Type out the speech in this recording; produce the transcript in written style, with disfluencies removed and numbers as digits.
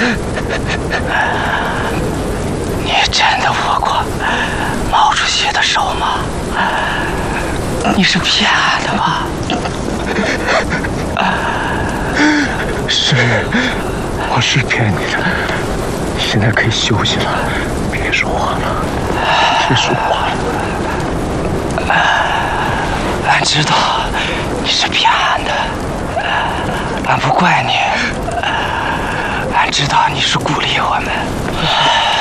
你真的握过毛主席的手吗？你是骗俺的吧？ 是，我是骗你的。现在可以休息了，别说话了，别说话了。 俺知道你是骗俺的，俺不怪你。俺知道你是鼓励我们。